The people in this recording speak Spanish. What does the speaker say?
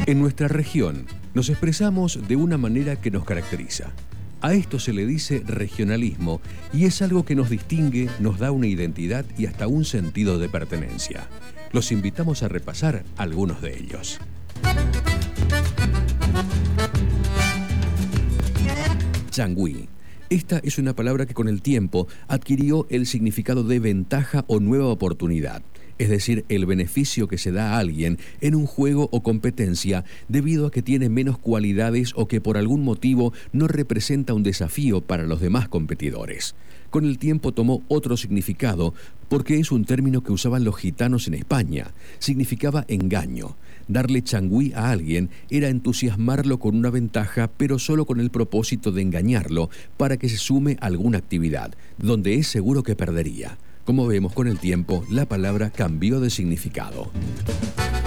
En nuestra región nos expresamos de una manera que nos caracteriza. A esto se le dice regionalismo y es algo que nos distingue, nos da una identidad y hasta un sentido de pertenencia. Los invitamos a repasar algunos de ellos. Changüí. Esta es una palabra que con el tiempo adquirió el significado de ventaja o nueva oportunidad, es decir, el beneficio que se da a alguien en un juego o competencia debido a que tiene menos cualidades o que por algún motivo no representa un desafío para los demás competidores. Con el tiempo tomó otro significado porque es un término que usaban los gitanos en España. Significaba engaño. Darle changüí a alguien era entusiasmarlo con una ventaja, pero solo con el propósito de engañarlo para que se sume a alguna actividad, donde es seguro que perdería. Como vemos con el tiempo, la palabra cambió de significado.